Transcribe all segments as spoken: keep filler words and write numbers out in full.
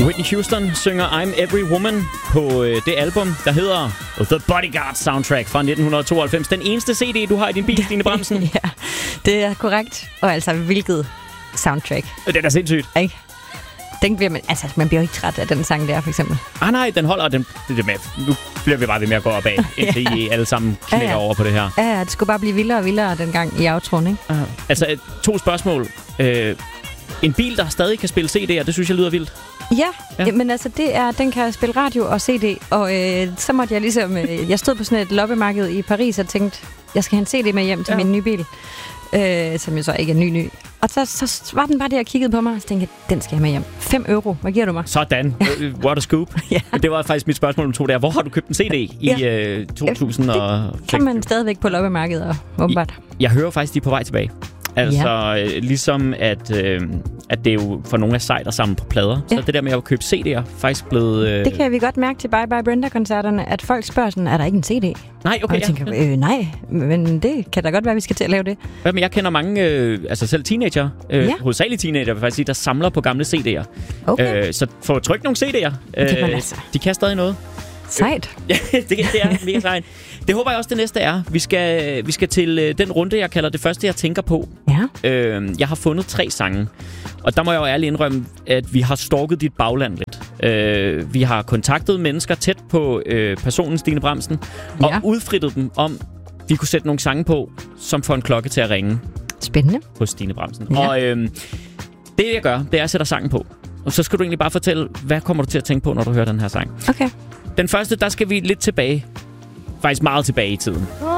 Whitney Houston synger I'm Every Woman på øh, det album, der hedder The Bodyguard Soundtrack fra nitten tooghalvfems. Den eneste C D, du har i din bil, Stine Bramsen. Ja, det er korrekt. Og altså, hvilket soundtrack. Det er sindssygt. Ikke? Den bliver man, altså, man bliver jo ikke træt af den sang der, for eksempel. Ah nej, den holder den, det, det med. Nu bliver vi bare ved med at gå opad, indtil I alle sammen knækker ja, ja. over på det her. Ja, ja, det skulle bare blive vildere og vildere dengang i outroen, ikke? Uh, altså, to spørgsmål. Uh, en bil, der stadig kan spille C D'er, det synes jeg lyder vildt. Ja, ja, men altså, det er, den kan spille radio og C D, og øh, så måtte jeg ligesom, øh, jeg stod på sådan et loppemarked i Paris og tænkte, jeg skal have en C D med hjem til ja. min nye bil, øh, som jo så ikke er ny ny. Og så, så var den bare der og kiggede på mig, og så tænkte jeg, den skal jeg med hjem. fem euro, hvad giver du mig? Sådan, what a scoop. Ja. Det var faktisk mit spørgsmål om to der. Hvor har du købt en C D i ja. øh, to tusind og seks? Det kan man stadigvæk på loppemarkedet, og åbenbart. Jeg, jeg hører faktisk, de er på vej tilbage. Altså, ja. øh, ligesom at, øh, at det er jo for nogle af sejt at samle på plader. Ja. Så det der med at købe C D'er faktisk blevet... Øh... Det kan vi godt mærke til Bye Bye Brenda-koncerterne, at folk spørger sådan, er der ikke en C D? Nej, okay. Og jeg tænker, øh, nej, men det kan da godt være, vi skal til at lave det. Ja, men jeg kender mange, øh, altså selv teenager, øh, ja. hovedsageligt teenager, vil faktisk sige, der samler på gamle C D'er. Okay. Øh, så for at trykke nogle C D'er, øh, altså. de kan stadig noget. Sejt. Ja, det, det er mega sejt. Det håber jeg også, det næste er. Vi skal, vi skal til øh, den runde, jeg kalder det første, jeg tænker på. Ja. Øh, jeg har fundet tre sange. Og der må jeg jo ærligt indrømme, at vi har stalket dit bagland lidt. Øh, vi har kontaktet mennesker tæt på øh, personen Stine Bramsen. Og ja. udfrittet dem om, vi kunne sætte nogle sange på, som får en klokke til at ringe. Spændende. Hos Stine Bramsen. Ja. Og øh, det, jeg gør, det er, at jeg sætter sangen på. Og så skal du egentlig bare fortælle, hvad kommer du til at tænke på, når du hører den her sang. Okay. Den første, der skal vi lidt tilbage. Faktisk meget tilbage i tiden. Åh,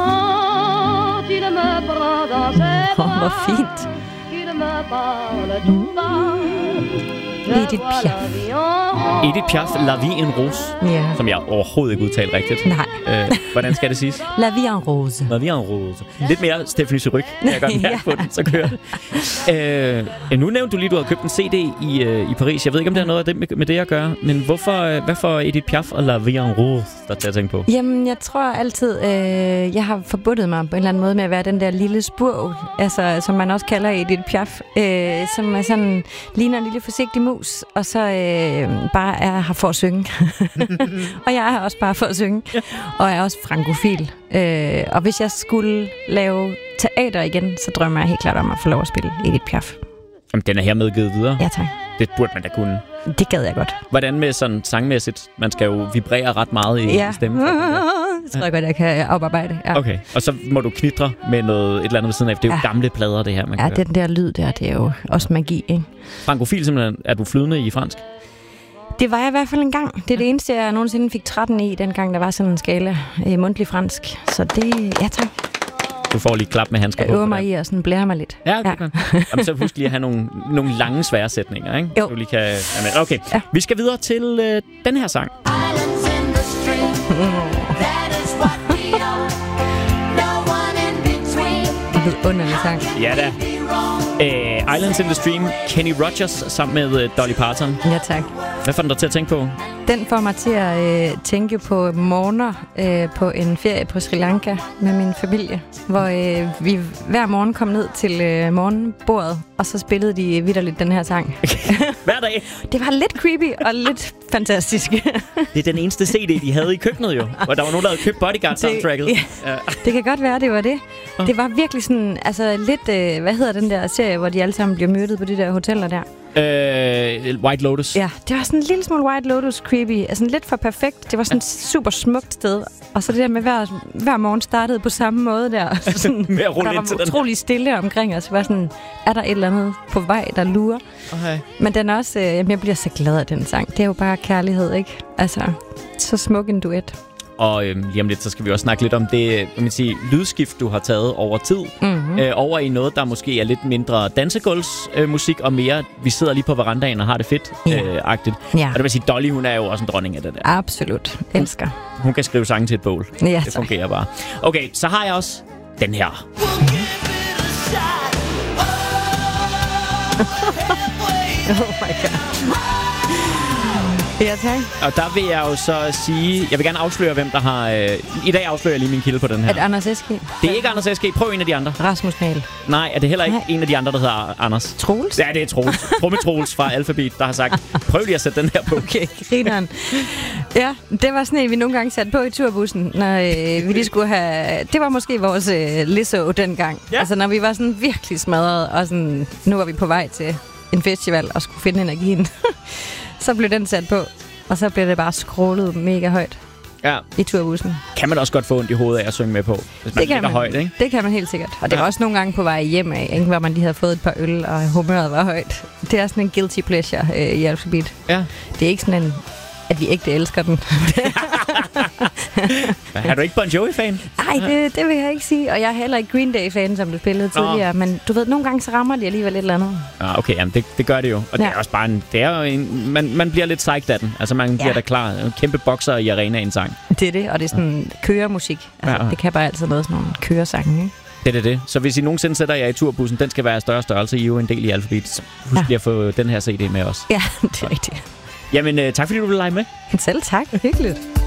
oh, hvor fint. Edith Piaf. Edith Piaf, La Vie en Rose. Ja. Som jeg overhovedet ikke udtalte rigtigt. Nej. Øh, hvordan skal det siges? La Vie en Rose. La Vie en Rose. Lidt mere Stephanie Suryk. Jeg gør den her på den, så kører det. Øh, nu nævnte du lige, du har købt en C D i, øh, i Paris. Jeg ved ikke, om det har noget af det med, med det at gøre. Men hvorfor, hvad for Edith Piaf og La Vie en Rose, der til at tænke på? Jamen, jeg tror altid, øh, jeg har forbundet mig på en eller anden måde med at være den der lille spurv, altså, som man også kalder Edith Piaf, øh, som er sådan, ligner en lille forsigtig mus, og så øh, bare er her for at synge. Og jeg er her også bare for at synge. Ja. Og er også frankofil. Øh, og hvis jeg skulle lave teater igen, så drømmer jeg helt klart om at få lov at spille Edith Piaf. Jamen, den er hermed givet videre. Ja, tak. Det burde man da kunne. Det gad jeg godt. Hvordan med sådan sangmæssigt? Man skal jo vibrere ret meget i ja. stemmen. Det tror jeg godt, jeg kan oparbejde. Ja. Okay, og så må du knitre med noget, et eller andet ved siden af. Det er jo ja. gamle plader, det her, man Ja, kan den der lyd der, det er jo også magi, ikke? Frankofil simpelthen. Er du flydende i fransk? Det var jeg i hvert fald en gang. Det er det eneste, jeg nogensinde fik tretten i, dengang der var sådan en skala i mundtlig fransk. Så det, ja tak. Du får lige klap med handsker på. Jeg øver mig i og sådan blærer mig lidt. Ja, det ja. kan. Jamen, så husk lige at have nogle, nogle lange svære sætninger, ikke? Jo. Du lige kan... Okay, ja. Vi skal videre til øh, den her sang. Underlig sang. Ja da. Uh, Islands in the Stream, Kenny Rogers sammen med uh, Dolly Parton. Ja, tak. Hvad får den dig til at tænke på? Den får mig til at øh, tænke på morgener øh, på en ferie på Sri Lanka med min familie, hvor øh, vi hver morgen kom ned til øh, morgenbordet, og så spillede de vitterligt den her sang. Hver dag? Det var lidt creepy og lidt fantastisk. Det er den eneste C D, de havde i køkkenet jo, hvor der var nogen, der havde købt Bodyguard-soundtracket. Det, ja. Det kan godt være, det var det. Det var virkelig sådan, altså lidt, øh, hvad hedder den der serie, hvor de alle sammen bliver myrdet på de der hoteller der? Uh, White Lotus. Ja, det var sådan en lille smule White Lotus creepy. Altså lidt for perfekt. Det var sådan et super smukt sted. Og så det der med hver, hver morgen startede på samme måde der. Sådan, med at rulle der ind til var utrolig stille omkring os. Var sådan, er der et eller andet på vej, der lurer? Okay. Men den er også, øh, jamen, jeg bliver så glad af den sang. Det er jo bare kærlighed, ikke? Altså, så smuk en duet. Og øhm, lige om lidt, så skal vi også snakke lidt om det, kan man sige, lydskift, du har taget over tid. Mm-hmm. Øh, over i noget, der måske er lidt mindre dansegulvsmusik, øh, og mere, vi sidder lige på verandaen og har det fedt, ja. øh, agtigt. Ja. Og det vil sige, Dolly, hun er jo også en dronning af det der. Absolut. Elsker. Hun, hun kan skrive sange til et bål. Ja, det fungerer bare. Okay, så har jeg også den her. Oh my god. Ja, tak. Og der vil jeg jo så sige... Jeg vil gerne afsløre, hvem der har... Øh, I dag afslører jeg lige min kilde på den her. Er det Anders S G? Det er ikke Anders S G. Prøv en af de andre. Rasmus Nahl. Nej, er det heller ikke Nej. en af de andre, der hedder Anders? Troels? Ja, det er Troels. Trumme Troels fra Alphabet, der har sagt, prøv lige at sætte den her på. Okay, grineren. Ja, det var sådan en, vi nogle gange satte på i turbussen, når øh, vi lige skulle have... Det var måske vores øh, Lizzo dengang. Ja. Altså, når vi var sådan virkelig smadret, og sådan, nu var vi på vej til en festival og skulle finde energien. Så blev den sat på, og så blev det bare scrollet mega højt Ja. i turbussen. Kan man også godt få ondt i hovedet af at synge med på, hvis man Det kan ligger man, højt, ikke? det kan man helt sikkert. Og det var Ja. også nogle gange på vej hjem af, ikke? Hvor man lige havde fået et par øl, og humøret var højt. Det er sådan en guilty pleasure øh, i Alphabet. Ja. Det er ikke sådan en, at vi ægte elsker den. Er du ikke Bon Jovi-fan? Nej, det, det vil jeg ikke sige. Og jeg er heller ikke Green Day-fan, som du spillede tidligere. Men du ved, nogle gange så rammer de alligevel et eller andet. Ah, okay, jamen det, det gør det jo. Og ja. Det er også bare en... Det er jo en man, man bliver lidt psyched af den. Altså, man bliver Ja. da klar. En kæmpe bokser i arenaen sang. Det er det, og det er sådan køremusik. Altså, Ja. det kan bare altid noget sådan nogle køresange, ikke? Det er det. Så hvis I nogensinde sætter jer i turbussen, den skal være af større størrelse. I er jo en del i Alphabet. Så husk Ja. lige at få den her C D med os. Ja, det er rigtigt. Jamen, øh, tak fordi du ville lege med. Selv tak. Hyggeligt.